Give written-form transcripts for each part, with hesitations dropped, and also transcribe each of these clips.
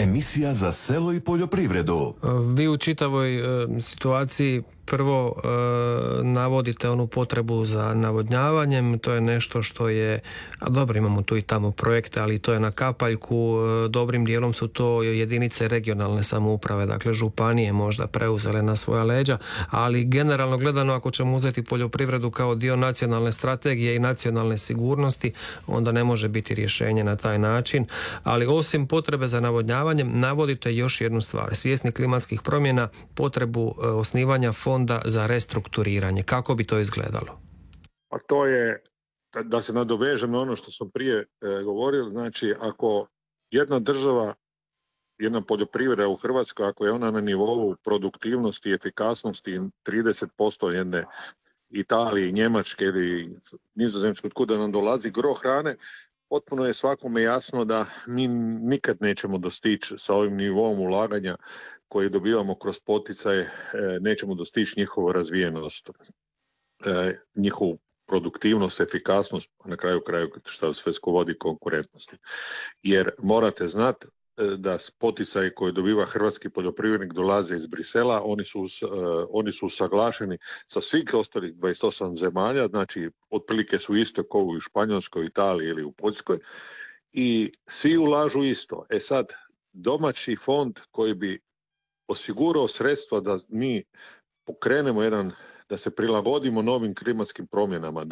Emisija za selo i poljoprivredu. Vi u čitavoj situaciji prvo navodite onu potrebu za navodnjavanjem, to je nešto što je, a dobro, imamo tu i tamo projekte, ali to je na kapaljku, dobrim dijelom su to jedinice regionalne samouprave, dakle županije možda preuzele na svoja leđa, ali generalno gledano ako ćemo uzeti poljoprivredu kao dio nacionalne strategije i nacionalne sigurnosti, onda ne može biti rješenje na taj način, ali osim potrebe za navodnjavanjem navodite još jednu stvar, svjesni klimatskih promjena, potrebu osnivanja fonda za restrukturiranje. Kako bi to izgledalo? A to je, da se nadovežem na ono što sam prije govorio, znači ako jedna država, jedna poljoprivreda u Hrvatskoj, ako je ona na nivou produktivnosti i efikasnosti 30% jedne Italije, Njemačke ili Nizozemske, od kuda nam dolazi gro hrane, potpuno je svakome jasno da mi nikad nećemo dostići sa ovim nivom ulaganja koje dobivamo kroz poticaje, nećemo dostići njihovu razvijenost, njihovu produktivnost, efikasnost, na kraju što sve vodi konkurentnosti. Jer morate znati da poticaji koje dobiva hrvatski poljoprivrednik dolaze iz Brisela, oni su usaglašeni sa svih ostalih 28 zemalja, znači otprilike su isto kao u Španjolskoj, Italiji ili u Poljskoj i svi ulažu isto. E sad, domaći fond koji bi osigurao sredstva da mi pokrenemo da se prilagodimo novim klimatskim promjenama,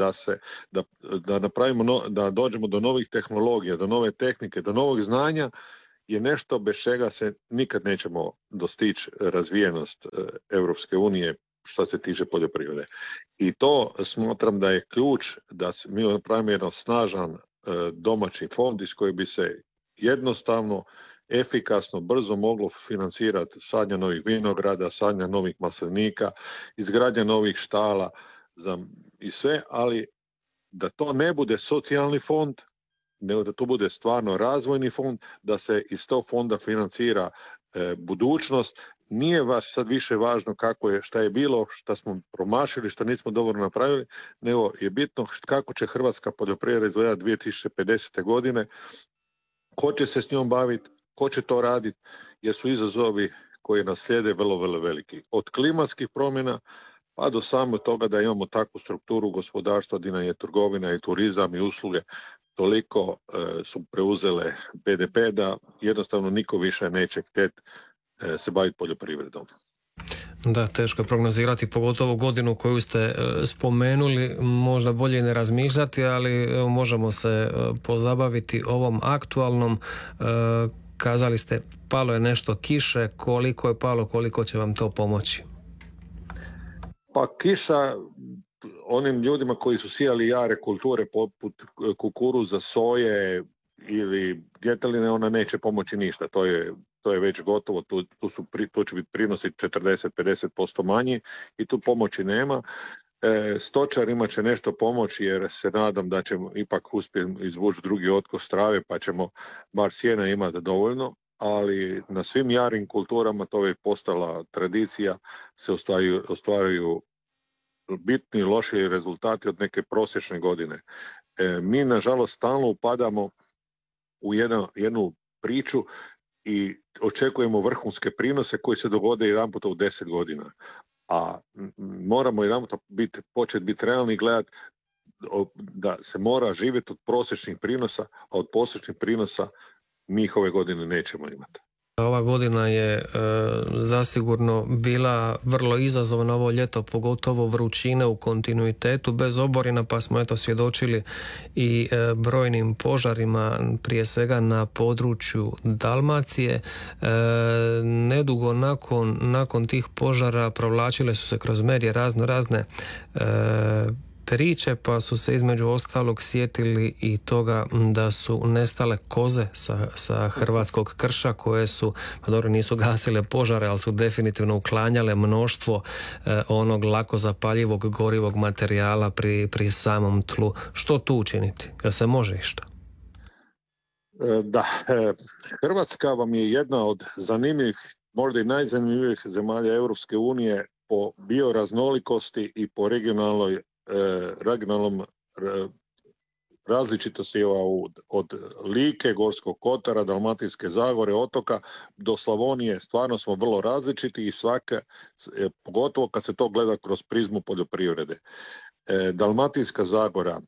da napravimo, da dođemo do novih tehnologija, do nove tehnike, do novog znanja, je nešto bez čega se nikad nećemo dostići razvijenost Europske unije što se tiče poljoprivrede. I to smatram da je ključ da mi napravimo jedan snažan domaći fond iz koji bi se jednostavno, efikasno, brzo moglo financirati sadnja novih vinograda, sadnja novih maslinika, izgradnja novih štala i sve, ali da to ne bude socijalni fond, nego da to bude stvarno razvojni fond, da se iz tog fonda financira budućnost. Nije vas sad više važno šta je bilo, šta smo promašili, šta nismo dobro napravili, nego je bitno kako će hrvatska poljoprivreda izgledati 2050. godine, ko će se s njom baviti, ko će to raditi, jer su izazovi koji nas slijede vrlo, vrlo veliki. Od klimatskih promjena pa do samo toga da imamo takvu strukturu gospodarstva gdje nam je trgovina i turizam i usluge toliko su preuzele BDP da jednostavno niko više neće htjeti se baviti poljoprivredom. Da, teško je prognozirati, pogotovo godinu koju ste spomenuli, možda bolje ne razmišljati, ali možemo se pozabaviti ovom aktualnom. Kazali ste, palo je nešto kiše, koliko je palo, koliko će vam to pomoći? Pa kiša onim ljudima koji su sijali jare kulture poput kukuruza, soje ili djeteline, ona neće pomoći ništa. To je već gotovo, tu će biti prinosi 40-50% manji i tu pomoći nema. Stočarima će nešto pomoći jer se nadam da ćemo ipak uspjeti izvući drugi otkos trave pa ćemo bar sjena imati dovoljno, ali na svim jarim kulturama to je postala tradicija, se ostvaruju bitni loši rezultati od neke prosječne godine. Mi nažalost stalno upadamo u jednu priču i očekujemo vrhunske prinose koji se dogode jedanput u 10 godina. A moramo jedanput početi biti realni i gledati da se mora živjeti od prosječnih prinosa, a od prosječnih prinosa mi ih ove godine nećemo imati. Ova godina je zasigurno bila vrlo izazovna ovo ljeto, pogotovo vrućine u kontinuitetu bez oborina, pa smo svjedočili i brojnim požarima, prije svega na području Dalmacije. Nedugo nakon tih požara provlačile su se kroz medije razne priče, pa su se između ostalog sjetili i toga da su nestale koze sa hrvatskog krša koje su, pa dobro nisu gasile požare, ali su definitivno uklanjale mnoštvo onog lako zapaljivog gorivog materijala pri samom tlu. Što tu učiniti? Da se može išta? Da, Hrvatska vam je jedna od zanimljivih, možda i najzanimljivijih zemalja Europske unije po bioraznolikosti i po regionalnom različitost je od Like, Gorskog kotara, Dalmatinske zagore, otoka do Slavonije, stvarno smo vrlo različiti i svaka, pogotovo kad se to gleda kroz prizmu poljoprivrede. Dalmatinska zagora,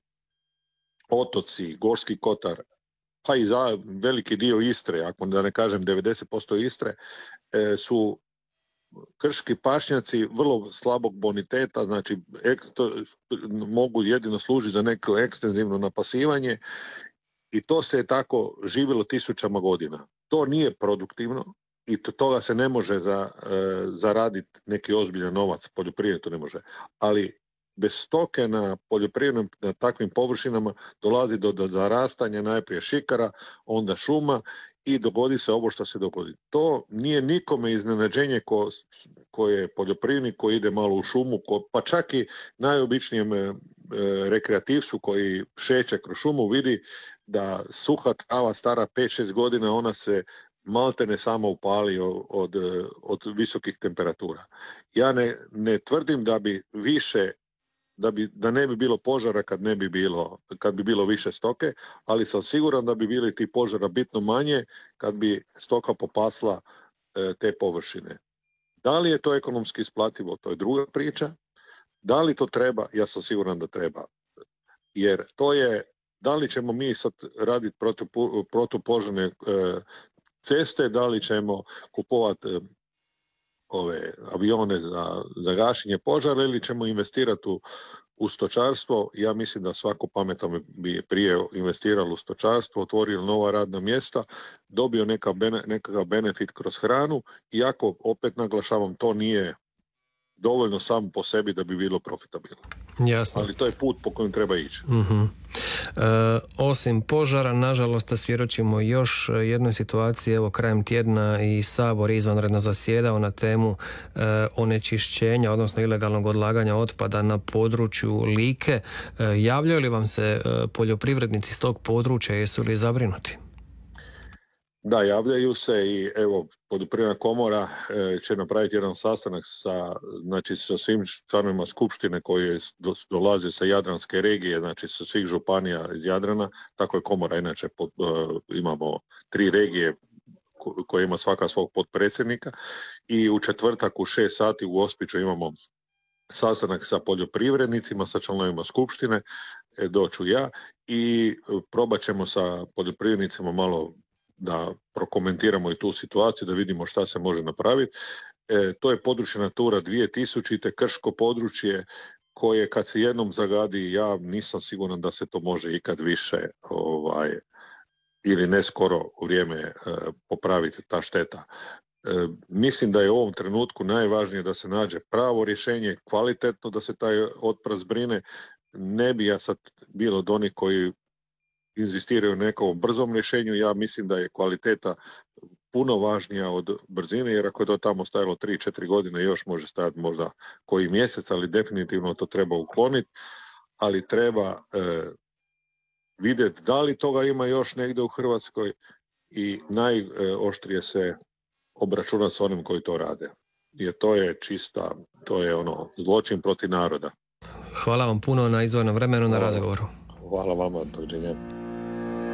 otoci, Gorski kotar, pa i za veliki dio Istre, ako da ne kažem 90% Istre, su krški pašnjaci vrlo slabog boniteta, znači mogu jedino služiti za neko ekstenzivno napasivanje i to se je tako živjelo tisućama godina. To nije produktivno i toga se ne može zaraditi neki ozbiljan novac, poljoprivreda to ne može, ali bez stoke na poljoprivrednim na takvim površinama dolazi do zarastanja najprije šikara, onda šuma i dogodi se ovo što se dogodi. To nije nikome iznenađenje ko je poljoprivrednik koji ide malo u šumu, pa čak i najobičnijem rekreativcu koji šeće kroz šumu vidi da suha trava stara 5-6 godina, ona se maltene samo upali od visokih temperatura. Ja ne tvrdim da bi više da ne bi bilo požara kad bi bilo više stoke, ali sam siguran da bi bili ti požara bitno manje kad bi stoka popasla te površine. Da li je to ekonomski isplativo, to je druga priča. Da li to treba? Ja sam siguran da treba. Jer to je, da li ćemo mi sad raditi protupožarne ceste, da li ćemo kupovati ove avione za gašenje požara ili ćemo investirati u stočarstvo. Ja mislim da svako pametan bi prije investiralo u stočarstvo, otvorio nova radna mjesta, dobio nekakav benefit kroz hranu, iako opet naglašavam to nije dovoljno samo po sebi da bi bilo profitabilno. Jasno. Ali to je put po kojem treba ići. Uh-huh. Osim požara, nažalost, svjedočimo još jednoj situaciji. Evo, krajem tjedna i Sabor je izvanredno zasjedao na temu onečišćenja, odnosno ilegalnog odlaganja otpada na području Like. Javljaju li vam se poljoprivrednici s tog područja, jesu li zabrinuti? Da, javljaju se i evo Poljoprivredna komora će napraviti jedan sastanak sa svim članovima skupštine koji dolaze sa Jadranske regije, znači sa svih županija iz Jadrana. Tako je komora, inače imamo 3 regije koje ima svaka svog potpredsjednika i u četvrtak u 6 sati u Gospiću imamo sastanak sa poljoprivrednicima, sa članovima skupštine, doću ja i probat ćemo sa poljoprivrednicima malo da prokomentiramo i tu situaciju, da vidimo šta se može napraviti. To je područje Natura 2000, krško područje koje kad se jednom zagadi, ja nisam siguran da se to može ikad više ili ne skoro u vrijeme popraviti ta šteta. Mislim da je u ovom trenutku najvažnije da se nađe pravo rješenje, kvalitetno da se taj otpad zbrine. Ne bi ja sad bilo od onih koji inzistiraju na nekom brzom rješenju. Ja mislim da je kvaliteta puno važnija od brzine, jer ako je to tamo stajalo 3-4 godine, još može stajati možda koji mjesec, ali definitivno to treba ukloniti, ali treba vidjeti da li toga ima još negdje u Hrvatskoj i najoštrije se obračunati s onim koji to rade. Jer to je zločin protiv naroda. Hvala vam puno na izdvojenom vremenu, na razgovoru. Hvala vama, doviđenja.